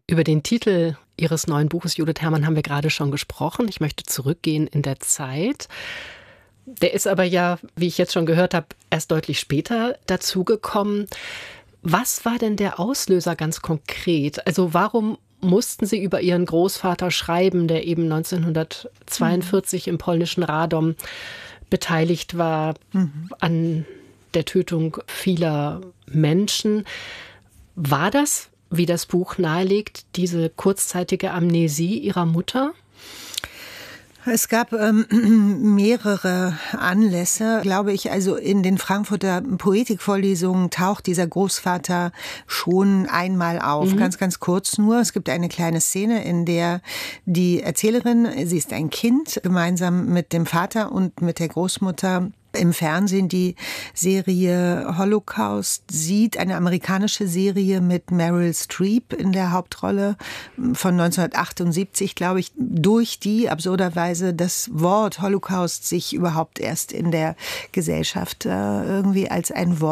Über den Titel Ihres neuen Buches, Judith Herrmann, haben wir gerade schon gesprochen. Ich möchte zurückgehen in der Zeit. Der ist aber ja, wie ich jetzt schon gehört habe, erst deutlich später dazugekommen. Was war denn der Auslöser ganz konkret? Also warum mussten Sie über Ihren Großvater schreiben, der eben 1942 im polnischen Radom beteiligt war an der Tötung vieler Menschen? War das, wie das Buch nahelegt, diese kurzzeitige Amnesie Ihrer Mutter? Es gab mehrere Anlässe, glaube ich. Also in den Frankfurter Poetikvorlesungen taucht dieser Großvater schon einmal auf. Ganz, ganz kurz nur. Es gibt eine kleine Szene, in der die Erzählerin, sie ist ein Kind, gemeinsam mit dem Vater und mit der Großmutter im Fernsehen die Serie Holocaust sieht, eine amerikanische Serie mit Meryl Streep in der Hauptrolle von 1978, glaube ich, durch die absurderweise das Wort Holocaust sich überhaupt erst in der Gesellschaft irgendwie als ein Wort